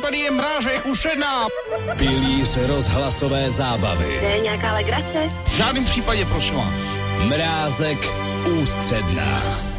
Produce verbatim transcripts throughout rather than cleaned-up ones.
tady je Mrážek už jedna. Pilíř rozhlasové zábavy. To je nějaká legrace? V žádném případě, prosím vás. Mrázek ústředná.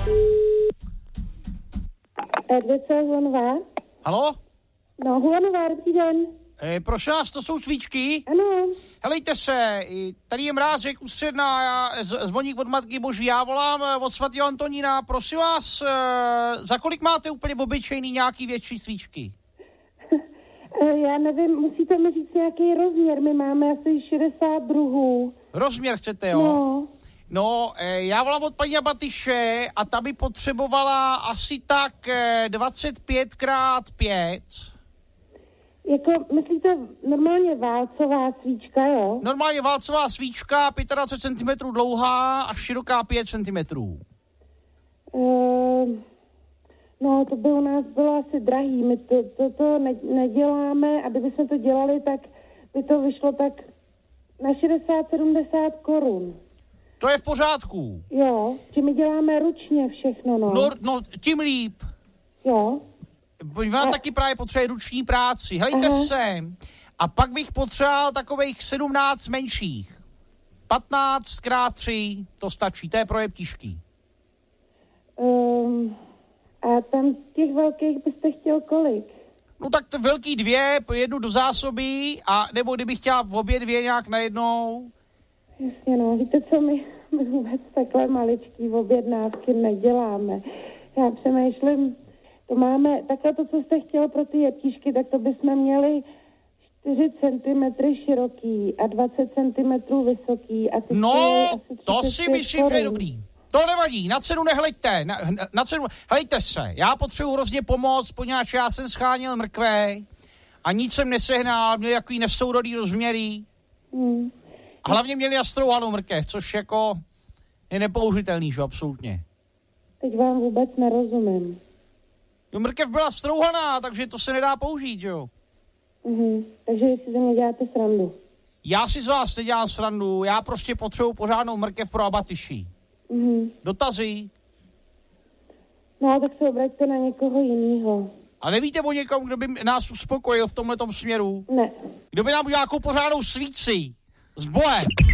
Edvice Huanová. Haló? No, Huanová, dobrý den. E, prosím vás, to jsou svíčky? Ano. Helejte se, tady je Mrázek ústředná, já z, zvoník od Matky Boží, já volám od svatého Antonína, prosím vás, e, za kolik máte úplně obyčejný nějaký větší svíčky? Já nevím, musíte mi říct nějaký rozměr, my máme asi šedesát druhů. Rozměr chcete, jo? No. No, e, já volám od paní Abatyše a ta by potřebovala asi tak e, dvacet pět krát pět. Jako, myslíte normálně válcová svíčka, jo? Normálně válcová svíčka, dvacet pět centimetrů dlouhá a široká pět centimetrů. Uh, no, to by u nás bylo asi drahý. My to, to, to ne, neděláme a kdybychom to dělali, tak by to vyšlo tak na šedesát sedmdesát korun. To je v pořádku. Jo, že my děláme ručně všechno, no. No, no tím líp. Jo. Ona a... taky právě potřebuje ruční práci. Helejte Aha. se. A pak bych potřeboval takových sedmnáct menších. patnáct krát tři, to stačí, to je pro jeptišky. Um, a tam těch velkých byste chtěl kolik? No tak to velký dvě, jednu do zásoby, a nebo kdybych chtěla v obě dvě nějak najednou. Jasně, no, víte co, my, my vůbec takhle maličký objednávky neděláme. Já přemýšlím, to máme, takhle to, co jste chtěl pro ty jeptišky, tak to bychom měli čtyři centimetry široký a dvacet centimetrů vysoký. A ty no, to si myslím, že je dobrý. To nevadí, na cenu nehleďte, na, na, na cenu, helejte se, já potřebuji hrozně pomoct, poněvadž já jsem scháněl mrkve a nic jsem nesehnal, měl jaký nesourodý rozměry. Hmm. A hlavně měli nastrouhanou mrkev, což jako je nepoužitelný, že absolutně. Teď vám vůbec nerozumím. Jo, mrkev byla strouhaná, takže to se nedá použít, jo. Mhm, takže si ze mě děláte srandu. Já si z vás nedělám srandu, já prostě potřebuji pořádnou mrkev pro Abatyši. Mhm. Dotazy? No, tak se obraťte na někoho jinýho. A nevíte o někom, kdo by nás uspokojil v tomhletom směru? Ne. Kdo by nám udělal nějakou pořádnou svíci? S bojem!